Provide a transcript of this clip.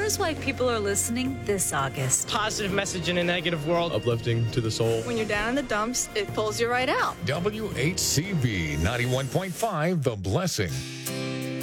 knows why people are listening this August? Positive message in a negative world. Uplifting to the soul. When you're down in the dumps, it pulls you right out. WHCB 91.5, The Blessing.